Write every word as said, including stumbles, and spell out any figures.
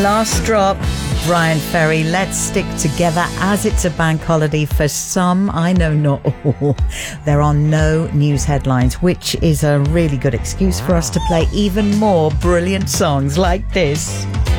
Last drop, Brian Ferry, Let's Stick Together, as it's a bank holiday for some, I know not all. There are no news headlines, which is a really good excuse for us to play even more brilliant songs like this.